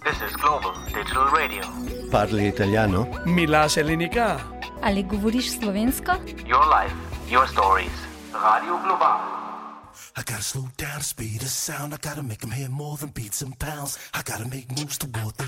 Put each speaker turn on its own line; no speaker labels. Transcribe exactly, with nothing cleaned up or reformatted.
This is Global Digital Radio.
Parli italiano?
Mila Selenika.
Ali govoriš slovensko?
Your life, your stories. Radio Global.
I gotta slow down the speed of sound. I gotta make them hear more than beats and pounds. I gotta make moves toward the